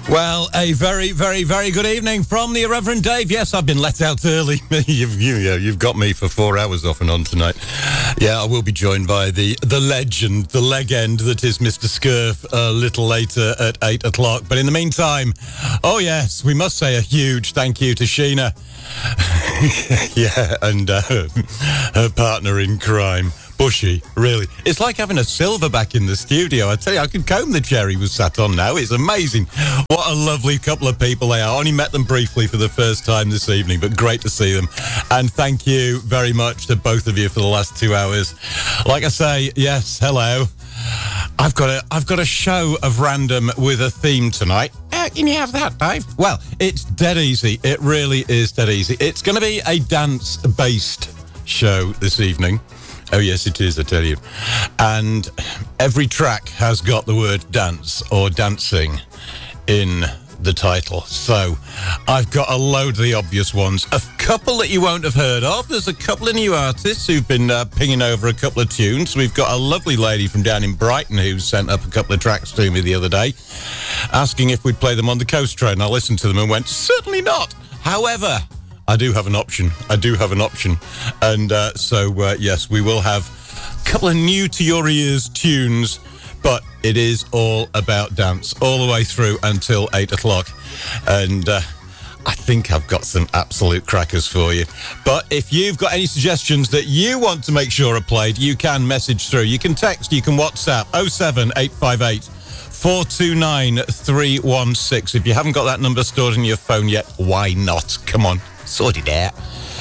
Well, a very, very, very good evening from the Irreverend Dave. Yes, I've been let out early. You've got me for 4 hours off and on tonight. Yeah, I will be joined by the legend, the legend that is Mr. Scurf a little later at 8 o'clock. But in the meantime, oh yes, we must say a huge thank you to Sheena. Yeah, and her partner in crime. Bushy, really. It's like having a Silverback in the studio. I tell you, I could comb the chair he was sat on now. It's amazing. What a lovely couple of people they are. I only met them briefly for the first time this evening, but great to see them. And thank you very much to both of you for the last 2 hours. Like I say, yes, hello. I've got a show of random with a theme tonight. Can you have that, Dave? Well, it's dead easy. It really is dead easy. It's going to be a dance-based show this evening. Oh, yes, it is, I tell you. And every track has got the word dance or dancing in the title. So I've got a load of the obvious ones. A couple that you won't have heard of. There's a couple of new artists who've been pinging over a couple of tunes. We've got a lovely lady from down in Brighton who sent up a couple of tracks to me the other day, asking if we'd play them on the Coast Train. I listened to them and went, certainly not. However, I do have an option. And yes, we will have a couple of new to your ears tunes, but it is all about dance all the way through until 8 o'clock. And I think I've got some absolute crackers for you. But if you've got any suggestions that you want to make sure are played, you can message through. You can text, you can WhatsApp 07858 429 316. If you haven't got that number stored in your phone yet, why not? Come on. Sort it out.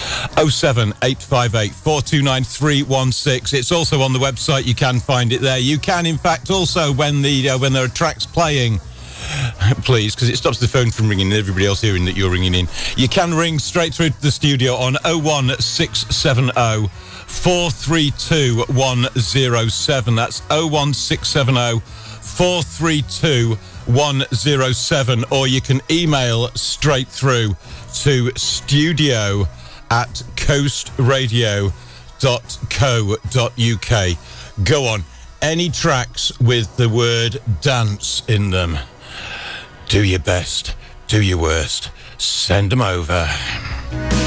07858 429 316. It's also on the website. You can find it there. You can, in fact, also when there are tracks playing, please, because it stops the phone from ringing and everybody else hearing that you're ringing in. You can ring straight through to the studio on 01670 432 107. That's 01670 432 107, or you can email straight through to studio@coastradio.co.uk. Go on, any tracks with the word dance in them. Do your best, do your worst, send them over.